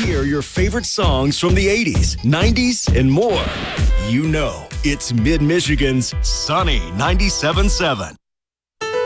hear your favorite songs from the 80s, 90s, and more, you know it's Mid-Michigan's Sunny 97.7.